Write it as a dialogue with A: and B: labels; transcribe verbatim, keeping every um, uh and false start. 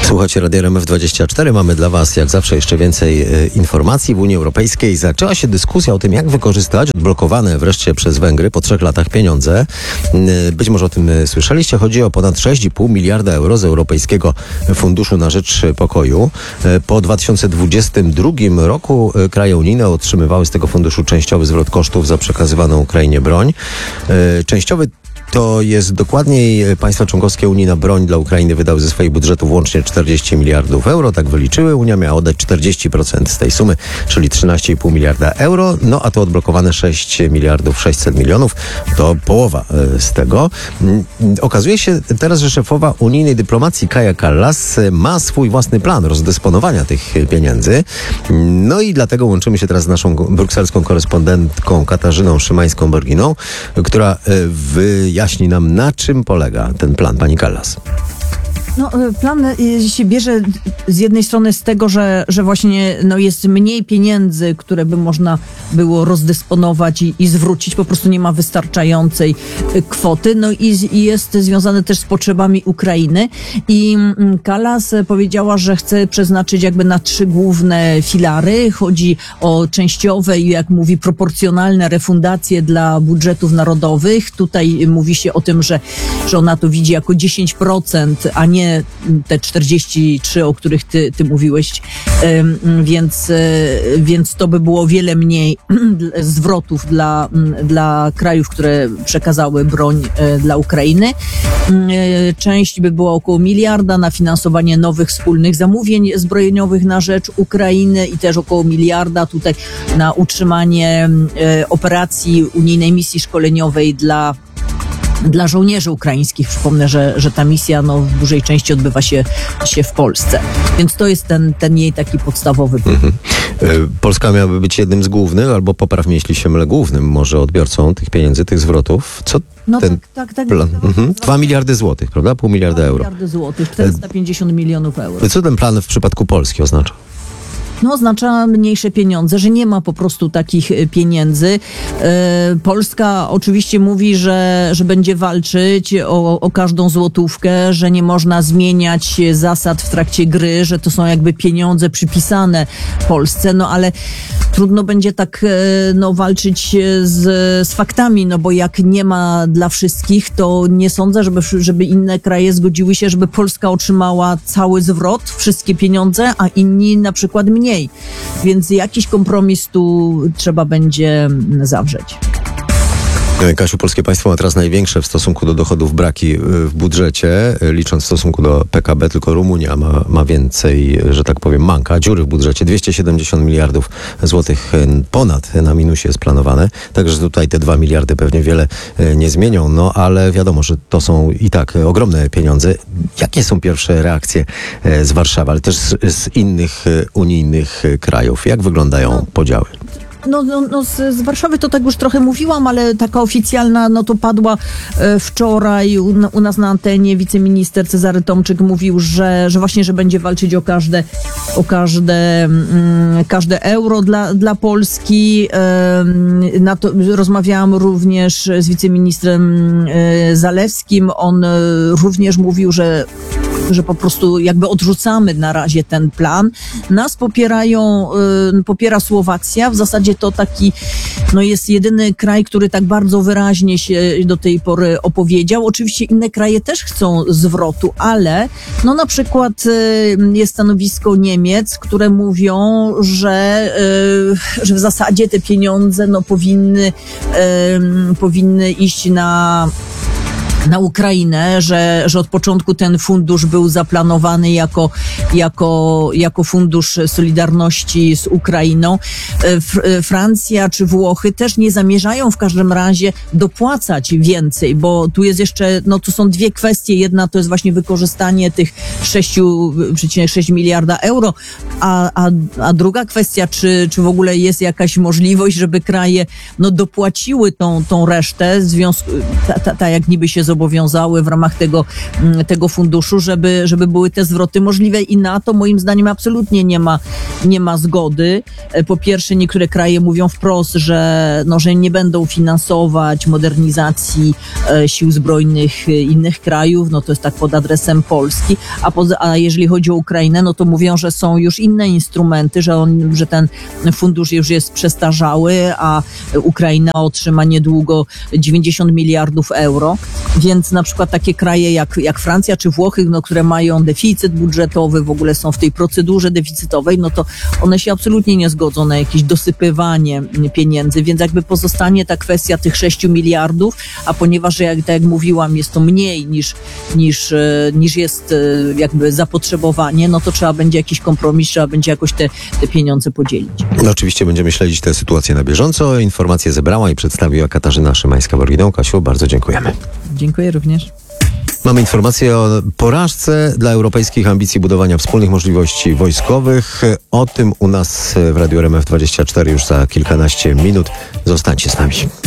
A: Słuchajcie Radia R M F dwadzieścia cztery. Mamy dla Was jak zawsze jeszcze więcej e, informacji. W Unii Europejskiej zaczęła się dyskusja o tym, jak wykorzystać odblokowane wreszcie przez Węgry po trzech latach pieniądze. E, być może o tym e, słyszeliście. Chodzi o ponad sześć i pół miliarda euro z Europejskiego Funduszu na Rzecz Pokoju. E, po dwa tysiące dwudziestym drugim roku e, kraje unijne otrzymywały z tego funduszu częściowy zwrot kosztów za przekazywaną Ukrainie broń. E, częściowy To jest dokładniej państwa członkowskie Unii na broń dla Ukrainy wydały ze swoich budżetów łącznie czterdzieści miliardów euro, tak wyliczyły. Unia miała oddać czterdzieści procent z tej sumy, czyli trzynaście i pół miliarda euro, no a to odblokowane sześć miliardów sześćset milionów, to połowa z tego. Okazuje się teraz, że szefowa unijnej dyplomacji Kaja Kallas ma swój własny plan rozdysponowania tych pieniędzy. No i dlatego łączymy się teraz z naszą brukselską korespondentką Katarzyną Szymańską-Borginą, która wyjaśni Jaśni nam, na czym polega ten plan, pani Kallas.
B: No, plan się bierze z jednej strony z tego, że, że właśnie no, jest mniej pieniędzy, które by można było rozdysponować i, i zwrócić. Po prostu nie ma wystarczającej kwoty. No i, i jest związane też z potrzebami Ukrainy. I Kallas powiedziała, że chce przeznaczyć jakby na trzy główne filary. Chodzi o częściowe i, jak mówi, proporcjonalne refundacje dla budżetów narodowych. Tutaj mówi się o tym, że, że ona to widzi jako dziesięć procent, a nie te czterdzieści trzy, o których ty, ty mówiłeś, więc, więc to by było wiele mniej zwrotów dla, dla krajów, które przekazały broń dla Ukrainy. Część by była około miliarda na finansowanie nowych wspólnych zamówień zbrojeniowych na rzecz Ukrainy i też około miliarda tutaj na utrzymanie operacji unijnej misji szkoleniowej dla Dla żołnierzy ukraińskich. Przypomnę, że, że ta misja no, w dużej części odbywa się, się w Polsce. Więc to jest ten, ten jej taki podstawowy plan.
A: Mhm. Polska miałaby być jednym z głównych, albo popraw mnie, jeśli się mylę, głównym może odbiorcą tych pieniędzy, tych zwrotów. Co
B: no
A: ten
B: tak, tak, tak.
A: plan? Mhm. Dwa miliardy złotych, prawda? Pół miliarda euro.
B: Dwa miliardy złotych, czterysta pięćdziesiąt milionów euro.
A: Co ten plan w przypadku Polski oznacza?
B: No, oznacza mniejsze pieniądze, że nie ma po prostu takich pieniędzy. E, Polska oczywiście mówi, że, że będzie walczyć o, o każdą złotówkę, że nie można zmieniać zasad w trakcie gry, że to są jakby pieniądze przypisane Polsce, no ale trudno będzie tak no, walczyć z, z faktami, no bo jak nie ma dla wszystkich, to nie sądzę, żeby, żeby inne kraje zgodziły się, żeby Polska otrzymała cały zwrot, wszystkie pieniądze, a inni na przykład mniej. Więc jakiś kompromis tu trzeba będzie zawrzeć.
A: Kasiu, polskie państwo ma teraz największe w stosunku do dochodów braki w budżecie, licząc w stosunku do P K B, tylko Rumunia ma, ma więcej, że tak powiem, manka, dziury w budżecie, dwieście siedemdziesiąt miliardów złotych ponad na minusie jest planowane, także tutaj te dwa miliardy pewnie wiele nie zmienią, no ale wiadomo, że to są i tak ogromne pieniądze. Jakie są pierwsze reakcje z Warszawy, ale też z, z innych unijnych krajów? Jak wyglądają podziały?
B: No, no, no z, z Warszawy to tak już trochę mówiłam, ale taka oficjalna, no to padła e, wczoraj u, u nas na antenie. Wiceminister Cezary Tomczyk mówił, że, że właśnie, że będzie walczyć o każde, o każde, mm, każde euro dla, dla Polski. E, na to rozmawiałam również z wiceministrem e, Zalewskim. On e, również mówił, że że po prostu jakby odrzucamy na razie ten plan. Nas popierają, y, popiera Słowacja. W zasadzie to taki, no jest jedyny kraj, który tak bardzo wyraźnie się do tej pory opowiedział. Oczywiście inne kraje też chcą zwrotu, ale no na przykład y, jest stanowisko Niemiec, które mówią, że, y, że w zasadzie te pieniądze no powinny, y, powinny iść na na Ukrainę, że, że od początku ten fundusz był zaplanowany jako, jako, jako fundusz solidarności z Ukrainą. Francja czy Włochy też nie zamierzają w każdym razie dopłacać więcej, bo tu jest jeszcze, no to są dwie kwestie. Jedna to jest właśnie wykorzystanie tych sześć przecinek sześć miliarda euro, a, a, a druga kwestia, czy, czy w ogóle jest jakaś możliwość, żeby kraje no dopłaciły tą, tą resztę, w związku, tak ta, ta, jak niby się zobowiązały zobowiązały w ramach tego, mm, tego funduszu, żeby, żeby były te zwroty możliwe i na to moim zdaniem absolutnie nie ma, nie ma zgody. E, Po pierwsze, niektóre kraje mówią wprost, że, no, że nie będą finansować modernizacji e, sił zbrojnych e, innych krajów, no to jest tak pod adresem Polski, a, poza, a jeżeli chodzi o Ukrainę, no to mówią, że są już inne instrumenty, że, on, że ten fundusz już jest przestarzały, a Ukraina otrzyma niedługo dziewięćdziesiąt miliardów euro, więc na przykład takie kraje jak, jak Francja czy Włochy, no, które mają deficyt budżetowy, w ogóle są w tej procedurze deficytowej, no to one się absolutnie nie zgodzą na jakieś dosypywanie pieniędzy, więc jakby pozostanie ta kwestia tych sześciu miliardów, a ponieważ, jak, tak jak mówiłam, jest to mniej niż, niż, e, niż jest e, jakby zapotrzebowanie, no to trzeba będzie jakiś kompromis, trzeba będzie jakoś te, te pieniądze podzielić.
A: No, oczywiście będziemy śledzić tę sytuację na bieżąco. Informacje zebrała i przedstawiła Katarzyna Szymańska-Borgidą. Kasiu, bardzo dziękujemy.
B: Dziękuję również.
A: Mamy informację o porażce dla europejskich ambicji budowania wspólnych możliwości wojskowych. O tym u nas w Radiu R M F dwadzieścia cztery już za kilkanaście minut. Zostańcie z nami.